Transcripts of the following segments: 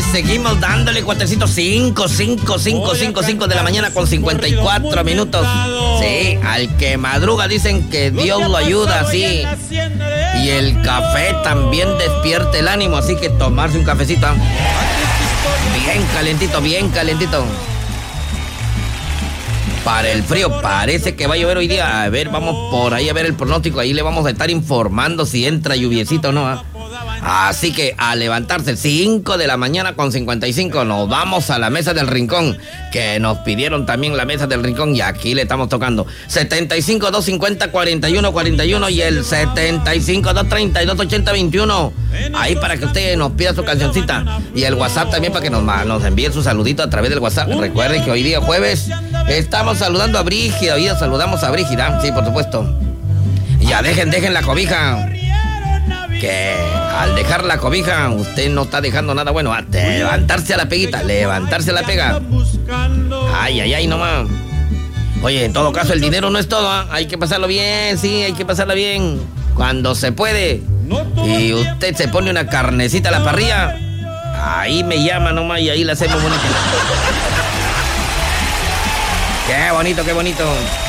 seguimos dándole, cuatecitos. 5 de la mañana con 54 minutos. Sí, al que madruga dicen que Dios lo ayuda, sí. Y el café también despierta el ánimo, así que tomarse un cafecito. Bien calentito, bien calentito. Para el frío, parece que va a llover hoy día. A ver, vamos por ahí a ver el pronóstico. Ahí le vamos a estar informando si entra lluviecito o no. Así que a levantarse 5 de la mañana con 55 nos vamos a la mesa del rincón, que nos pidieron también la mesa del rincón y aquí le estamos tocando 75 250 41 41 y el 75 232 80 21. Ahí para que usted nos pida su cancioncita y el WhatsApp también para que nos envíe su saludito a través del WhatsApp. Recuerden que hoy día jueves estamos saludando a Brígida, hoy día saludamos a Brígida, sí, por supuesto. Ya dejen la cobija. Que al dejar la cobija usted no está dejando nada bueno. Levantarse a la peguita, levantarse a la pega. Ay, nomás. Oye, en todo caso el dinero no es todo, ¿eh? Hay que pasarlo bien, sí, hay que pasarla bien. Cuando se puede y usted se pone una carnecita a la parrilla, ahí me llama nomás y ahí la hacemos bonita. Qué bonito, qué bonito.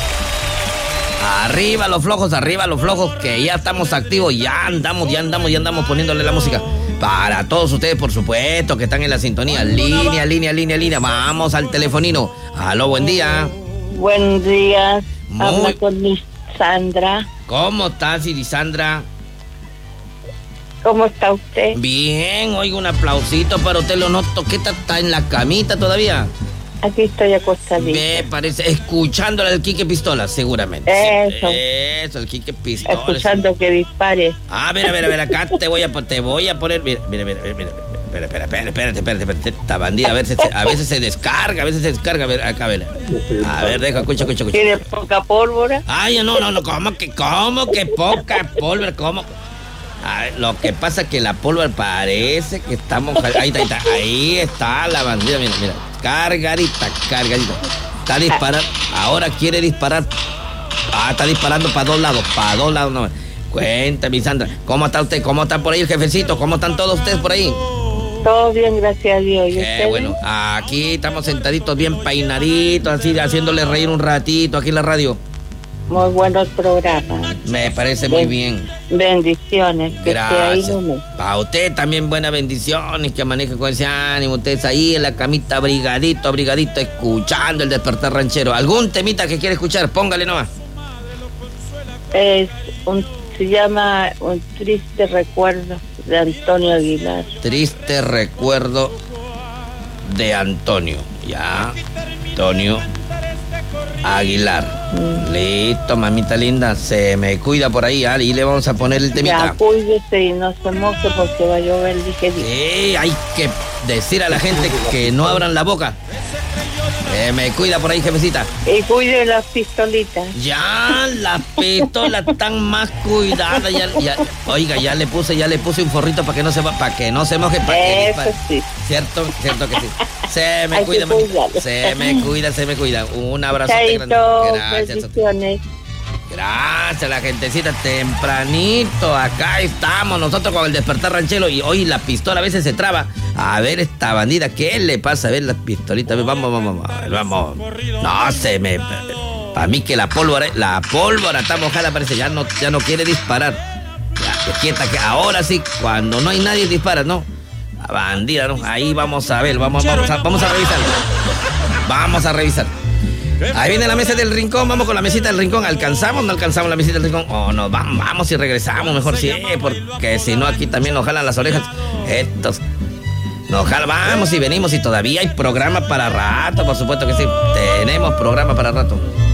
Arriba los flojos, que ya estamos activos, ya andamos poniéndole la música. Para todos ustedes, por supuesto, que están en la sintonía. Línea. Vamos al telefonino. Aló, buen día. Buen día. Habla con Lisandra. ¿Cómo estás, Lisandra? ¿Cómo está usted? Bien, oiga, un aplausito para usted, lo noto. ¿Qué está en la camita todavía? Aquí estoy acostadita. Me parece, escuchando al Quique Pistola, seguramente. Eso, el Quique Pistola. Escuchando que dispare. A ver, acá te voy a poner, mira. Espérate. Esta bandida, a veces se descarga, a ver, acá, a ver, deja, escucha. ¿Tiene poca pólvora? Ay, no, ¿cómo que poca pólvora? ¿Cómo? A ver, lo que pasa es que la pólvora parece que estamos... Ahí está la bandida, mira. Cargadita. Está disparando. Ahora quiere disparar. Está disparando para dos lados no. Cuéntame, Sandra, ¿cómo está usted? ¿Cómo está por ahí el jefecito? ¿Cómo están todos ustedes por ahí? Todo bien, gracias a Dios. ¿Y Qué ustedes? bueno. Aquí estamos sentaditos, bien peinaditos, así, haciéndole reír un ratito aquí en la radio. Muy bueno el programa. Me parece muy bien. Bendiciones. Gracias. Para usted también buenas bendiciones, que maneje con ese ánimo. Ustedes ahí en la camita abrigadito, escuchando el despertar ranchero. ¿Algún temita que quiere escuchar? Póngale nomás. Se llama Un triste recuerdo de Antonio Aguilar. Triste recuerdo de Antonio. Ya, Antonio Aguilar. Listo, mamita linda, se me cuida por ahí, y le vamos a poner el temita. Ya, cuídese y no se moje porque va a llover, dije. Sí, hay que decir a la gente que no abran la boca. Me cuida por ahí, jefecita. Y cuide las pistolitas. Ya, las pistolas están más cuidadas. Oiga, ya le puse un forrito para que no se moje. Eso sí. Cierto que sí. Se me cuida, se me cuida. Un abrazo grande. Gracias. Gracias, la gentecita, tempranito, acá estamos nosotros con el despertar ranchero y hoy la pistola a veces se traba. A ver esta bandida, ¿qué le pasa? A ver las pistolitas, vamos. No se me... Para mí que la pólvora está mojada, parece, ya no quiere disparar. Ya, quieta, que ahora sí, cuando no hay nadie dispara, ¿no? La bandida, ¿no? Ahí vamos a ver, vamos a revisar. Vamos a revisar. Ahí viene la mesa del rincón, vamos con la mesita del rincón. ¿Alcanzamos o no alcanzamos la mesita del rincón? Oh, no, vamos y regresamos, mejor sí, porque si no aquí también nos jalan las orejas. Nos jalan, vamos y venimos y todavía hay programa para rato, por supuesto que sí, tenemos programa para rato.